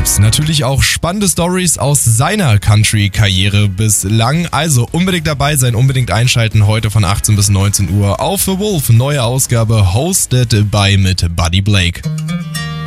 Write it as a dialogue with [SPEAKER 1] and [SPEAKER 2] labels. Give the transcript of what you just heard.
[SPEAKER 1] gibt's natürlich auch spannende Stories aus seiner Country-Karriere bislang. Also unbedingt dabei sein, unbedingt einschalten. Heute von 18 bis 19 Uhr auf The Wolf. Neue Ausgabe hosted by mit Buddy Blake.